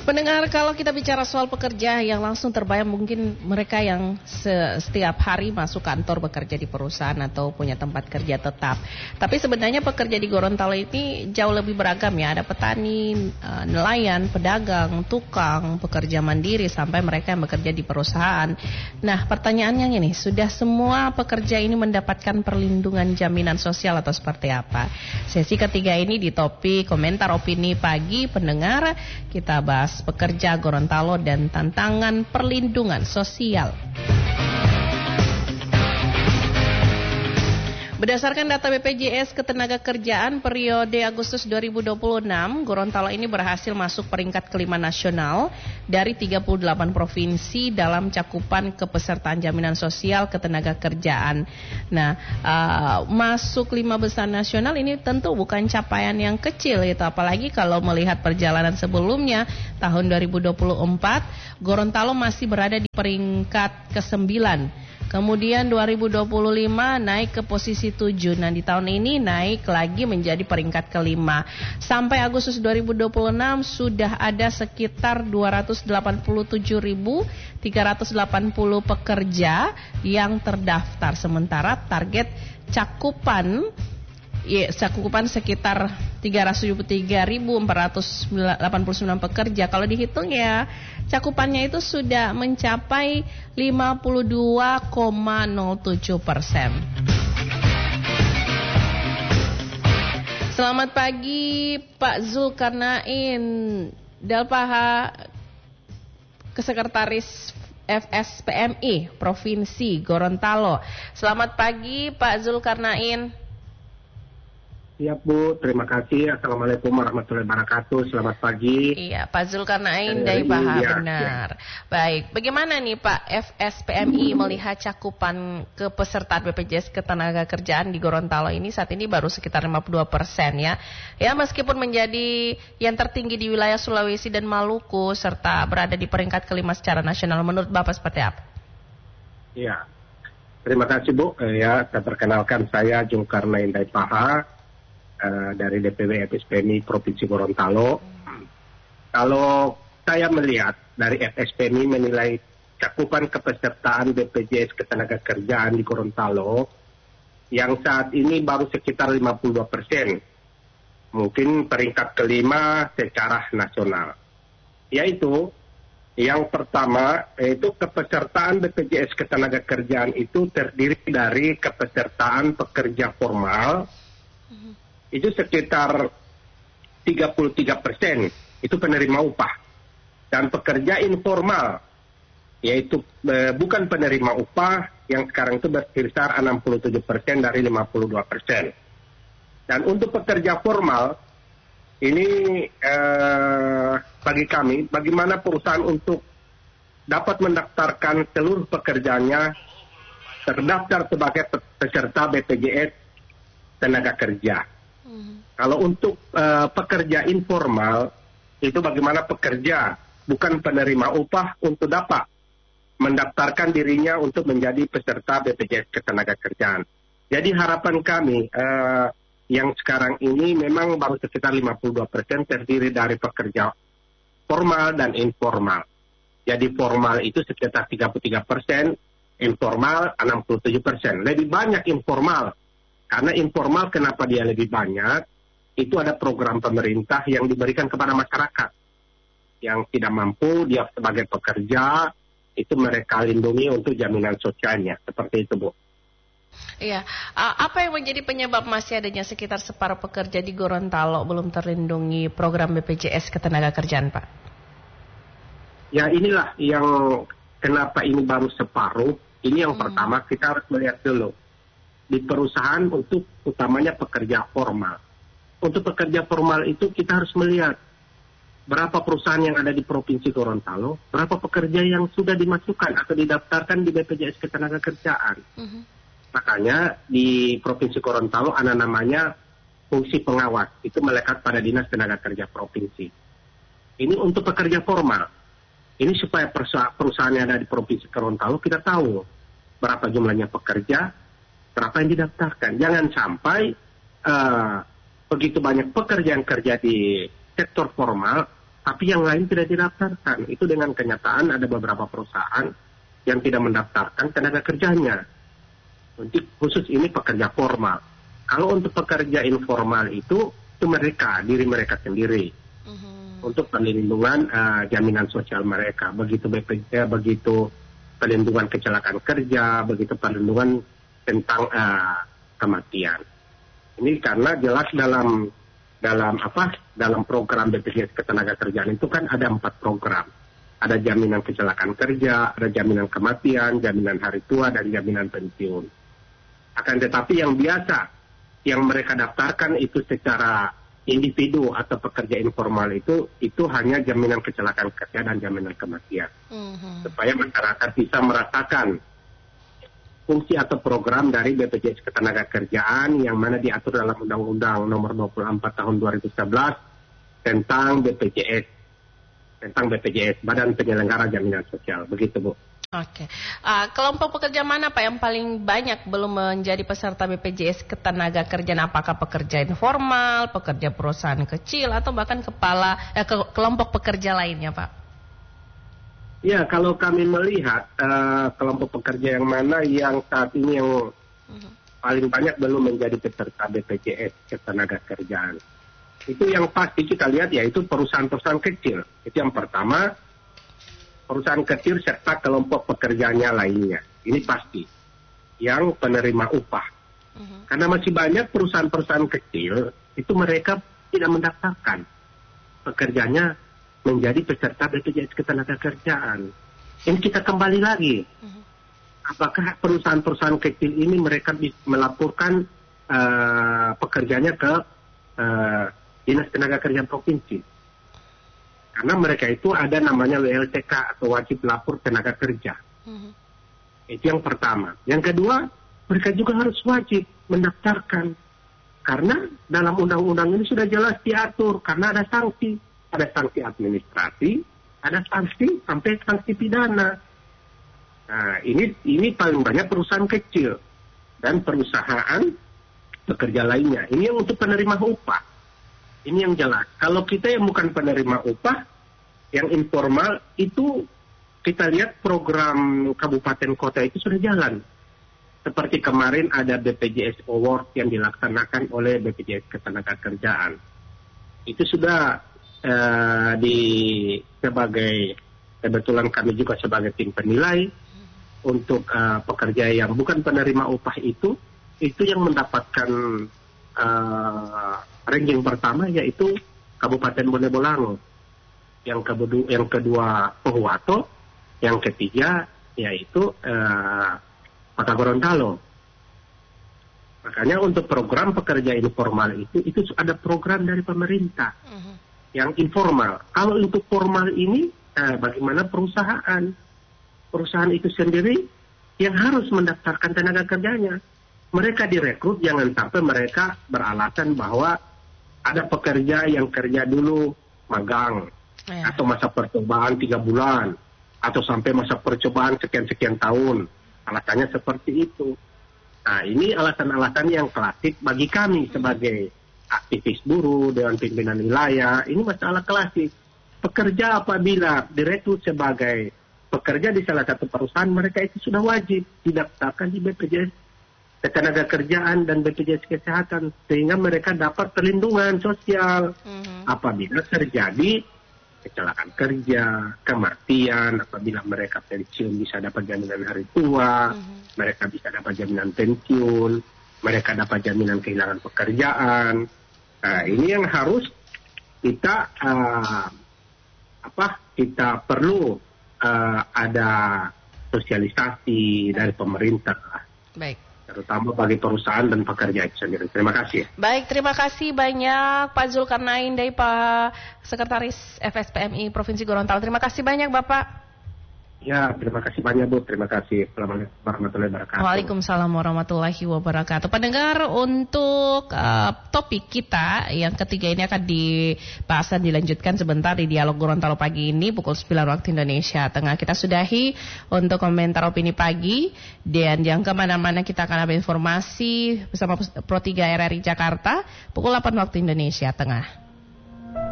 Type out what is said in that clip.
Pendengar, kalau kita bicara soal pekerja yang langsung terbayang mungkin mereka yang setiap hari masuk kantor bekerja di perusahaan atau punya tempat kerja tetap. Tapi sebenarnya pekerja di Gorontalo ini jauh lebih beragam ya. Ada petani, nelayan, pedagang, tukang, pekerja mandiri sampai mereka yang bekerja di perusahaan. Nah, pertanyaannya ini, sudah semua pekerja ini mendapatkan perlindungan jaminan sosial atau seperti apa? Sesi ketiga ini di topik komentar opini pagi pendengar, kita bahas pekerja Gorontalo dan tantangan perlindungan sosial. Berdasarkan data BPJS Ketenagakerjaan periode Agustus 2026, Gorontalo ini berhasil masuk peringkat kelima nasional dari 38 provinsi dalam cakupan kepesertaan jaminan sosial ketenagakerjaan. Nah, masuk 5 besar nasional ini tentu bukan capaian yang kecil itu, apalagi kalau melihat perjalanan sebelumnya tahun 2024, Gorontalo masih berada di peringkat ke-9. Kemudian 2025 naik ke posisi 7. Nah, di tahun ini naik lagi menjadi peringkat ke-5. Sampai Agustus 2026 sudah ada sekitar 287.380 pekerja yang terdaftar. Sementara target cakupan sekitar 373.489 pekerja. Kalau dihitung ya, cakupannya itu sudah mencapai 52,07%. Selamat pagi Pak Zulkarnain, Dalpaha, Sekretaris FSPMI Provinsi Gorontalo. Selamat pagi Pak Zulkarnain. Ya Bu, terima kasih. Assalamualaikum warahmatullahi wabarakatuh. Selamat pagi. Iya, Pak Zulkarnain dari Baha, benar. Ya. Baik, bagaimana nih Pak FSPMI melihat cakupan kepesertaan BPJS Ketenagakerjaan di Gorontalo ini saat ini baru sekitar 52% ya. Ya, meskipun menjadi yang tertinggi di wilayah Sulawesi dan Maluku serta berada di peringkat kelima secara nasional, menurut Bapak seperti apa? Ya, terima kasih Bu. Ya, saya perkenalkan, saya Zulkarnain dari Baha. Dari DPW FSPMI Provinsi Gorontalo. Kalau saya melihat dari FSPMI menilai cakupan kepesertaan BPJS Ketenagakerjaan di Gorontalo yang saat ini baru sekitar 52%, mungkin peringkat kelima secara nasional. Yaitu yang pertama, yaitu kepesertaan BPJS Ketenagakerjaan itu terdiri dari kepesertaan pekerja formal, itu sekitar 33%, itu penerima upah. Dan pekerja informal, yaitu bukan penerima upah, yang sekarang itu berkisar 67% dari 52%. Dan untuk pekerja formal, ini bagi kami, bagaimana perusahaan untuk dapat mendaftarkan seluruh pekerjaannya terdaftar sebagai peserta BPJS Tenaga Kerja. Kalau untuk pekerja informal, itu bagaimana pekerja bukan penerima upah untuk dapat mendaftarkan dirinya untuk menjadi peserta BPJS Ketenagakerjaan. Jadi harapan kami yang sekarang ini memang baru sekitar 52% terdiri dari pekerja formal dan informal. Jadi formal itu sekitar 33%, informal 67%. Lebih banyak informal. Karena informal kenapa dia lebih banyak, itu ada program pemerintah yang diberikan kepada masyarakat. Yang tidak mampu, dia sebagai pekerja, itu mereka lindungi untuk jaminan sosialnya. Seperti itu, Bu. Iya, apa yang menjadi penyebab masih adanya sekitar separuh pekerja di Gorontalo belum terlindungi program BPJS Ketenagakerjaan, Pak? Ya inilah yang kenapa ini baru separuh. Ini yang pertama, kita harus melihat dulu. Di perusahaan untuk utamanya pekerja formal. Untuk pekerja formal itu kita harus melihat berapa perusahaan yang ada di Provinsi Gorontalo, berapa pekerja yang sudah dimasukkan atau didaftarkan di BPJS Ketenagakerjaan. Makanya di Provinsi Gorontalo ada namanya fungsi pengawas, itu melekat pada Dinas Tenaga Kerja Provinsi. Ini untuk pekerja formal. Ini supaya perusahaan yang ada di Provinsi Gorontalo kita tahu berapa jumlahnya pekerja, berapa yang didaftarkan. Jangan sampai begitu banyak pekerja yang kerja di sektor formal, tapi yang lain tidak didaftarkan. Itu dengan kenyataan ada beberapa perusahaan yang tidak mendaftarkan tenaga kerjanya. Untuk khusus ini pekerja formal. Kalau untuk pekerja informal itu mereka, diri mereka sendiri. Untuk perlindungan jaminan sosial mereka. Begitu BPJS, begitu perlindungan kecelakaan kerja, begitu perlindungan tentang kematian. Ini karena jelas dalam program BPJS Ketenagakerjaan itu kan ada 4 program. Ada jaminan kecelakaan kerja, ada jaminan kematian, jaminan hari tua, dan jaminan pensiun. Akan tetapi yang biasa, yang mereka daftarkan itu secara individu atau pekerja informal itu hanya jaminan kecelakaan kerja dan jaminan kematian. Supaya masyarakat bisa merasakan fungsi atau program dari BPJS Ketenagakerjaan yang mana diatur dalam Undang-Undang Nomor 24 Tahun 2011 tentang BPJS, Badan Penyelenggara Jaminan Sosial. Begitu, Bu. Oke. Kelompok pekerja mana Pak yang paling banyak belum menjadi peserta BPJS Ketenagakerjaan? Apakah pekerja informal, pekerja perusahaan kecil, atau bahkan kelompok pekerja lainnya, Pak? Ya, kalau kami melihat kelompok pekerja yang mana yang saat ini yang paling banyak belum menjadi peserta BPJS Ketenagakerjaan. Itu yang pasti kita lihat yaitu perusahaan-perusahaan kecil. Itu yang pertama. Perusahaan kecil serta kelompok pekerjanya lainnya. Ini pasti. Yang penerima upah. Karena masih banyak perusahaan-perusahaan kecil, itu mereka tidak mendaftarkan pekerjanya menjadi peserta BPJS Ketenagakerjaan. Ini kita kembali lagi. Apakah perusahaan-perusahaan kecil ini mereka melaporkan pekerjanya ke Dinas Tenaga Kerjaan Provinsi? Karena mereka itu ada namanya WLTK atau wajib lapor tenaga kerja. Itu yang pertama. Yang kedua, mereka juga harus wajib mendaftarkan. Karena dalam undang-undang ini sudah jelas diatur. Karena ada sanksi. Ada sanksi administrasi, ada sanksi sampai sanksi pidana. Nah, ini paling banyak perusahaan kecil. Dan perusahaan pekerja lainnya. Ini yang untuk penerima upah. Ini yang jelas. Kalau kita yang bukan penerima upah, yang informal itu kita lihat program kabupaten kota itu sudah jalan. Seperti kemarin ada BPJS Award yang dilaksanakan oleh BPJS Ketenagakerjaan. Itu sudah kebetulan kami juga sebagai tim penilai untuk pekerja yang bukan penerima upah itu yang mendapatkan ranking pertama yaitu Kabupaten Bone Bolango, yang kedua Pohuwato, yang ketiga yaitu Kota Gorontalo. Makanya untuk program pekerja informal itu ada program dari pemerintah yang informal. Kalau untuk formal ini bagaimana perusahaan itu sendiri yang harus mendaftarkan tenaga kerjanya. Mereka direkrut, jangan sampai mereka beralasan bahwa ada pekerja yang kerja dulu magang, atau masa percobaan 3 bulan, atau sampai masa percobaan sekian-sekian tahun. Alasannya seperti itu. Nah, ini alasan-alasan yang klasik bagi kami sebagai aktivis buruh, Dewan Pimpinan Wilayah. Ini masalah klasik. Pekerja apabila direkrut sebagai pekerja di salah satu perusahaan, mereka itu sudah wajib didaftarkan di BPJS Ketenagakerjaan dan BPJS Kesehatan, sehingga mereka dapat perlindungan sosial apabila terjadi kecelakaan kerja, kematian, apabila mereka pensiun bisa dapat jaminan hari tua, mereka bisa dapat jaminan pensiun, mereka dapat jaminan kehilangan pekerjaan. Nah, ini yang harus kita kita perlu ada sosialisasi dari pemerintah. Baik. Terutama bagi perusahaan dan pekerja itu sendiri. Terima kasih. Baik, terima kasih banyak Pak Zulkarnain dari Pak Sekretaris FSPMI Provinsi Gorontalo. Terima kasih banyak Bapak. Ya, terima kasih banyak Bu. Terima kasih. Assalamualaikum warahmatullahi wabarakatuh. Waalaikumsalam warahmatullahi wabarakatuh. Pendengar, untuk topik kita yang ketiga ini akan dibahas dan dilanjutkan sebentar di Dialog Gorontalo pagi ini pukul 9 waktu Indonesia Tengah. Kita sudahi untuk komentar opini pagi, dan yang kemana-mana kita akan ambil informasi bersama Pro 3 RRI Jakarta pukul 8 waktu Indonesia Tengah.